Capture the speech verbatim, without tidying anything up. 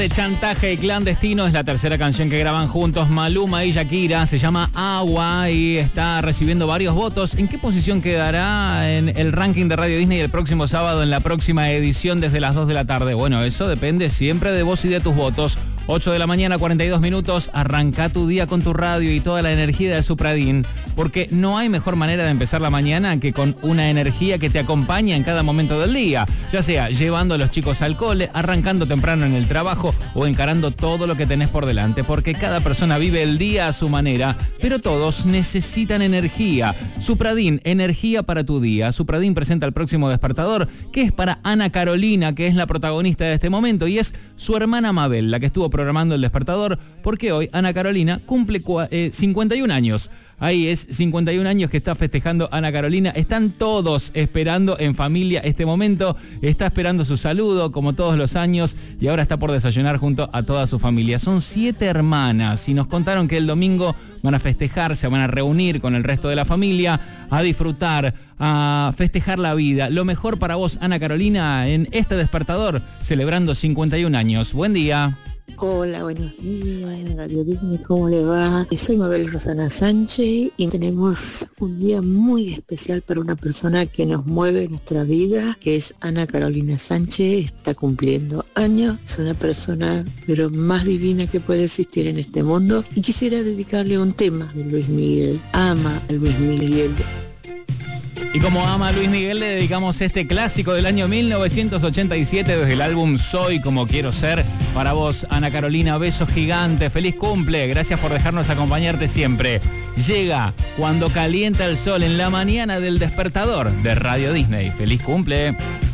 De Chantaje Clandestino es la tercera canción que graban juntos Maluma y Shakira. Se llama Agua y está recibiendo varios votos. ¿En qué posición quedará en el ranking de Radio Disney el próximo sábado en la próxima edición desde las dos de la tarde? Bueno, eso depende siempre de vos y de tus votos. ocho de la mañana, cuarenta y dos minutos. Arranca tu día con tu radio y toda la energía de Supradin, porque no hay mejor manera de empezar la mañana que con una energía que te acompaña en cada momento del día, ya sea llevando a los chicos al cole, arrancando temprano en el trabajo o encarando todo lo que tenés por delante, porque cada persona vive el día a su manera, pero todos necesitan energía. Supradin, energía para tu día. Supradin presenta el próximo despertador, que es para Ana Carolina, que es la protagonista de este momento, y es su hermana Mabel, la que estuvo programando el despertador, porque hoy Ana Carolina cumple eh, cincuenta y un años. Ahí es cincuenta y un años que está festejando Ana Carolina. Están todos esperando en familia este momento. Está esperando su saludo como todos los años y ahora está por desayunar junto a toda su familia. Son siete hermanas y nos contaron que el domingo van a festejar, se van a reunir con el resto de la familia, a disfrutar, a festejar la vida. Lo mejor para vos, Ana Carolina, en este despertador, celebrando cincuenta y un años. Buen día. Hola, buenos días, Radio Disney, ¿cómo le va? Soy Mabel Rosana Sánchez y tenemos un día muy especial para una persona que nos mueve nuestra vida, que es Ana Carolina Sánchez. Está cumpliendo años, es una persona pero más divina que puede existir en este mundo, y quisiera dedicarle un tema de Luis Miguel. Ama a Luis Miguel. Y como ama a Luis Miguel, le dedicamos este clásico del año mil novecientos ochenta y siete desde el álbum Soy Como Quiero Ser. Para vos, Ana Carolina, besos gigantes, feliz cumple, gracias por dejarnos acompañarte siempre. Llega cuando calienta el sol en la mañana del despertador de Radio Disney. Feliz cumple.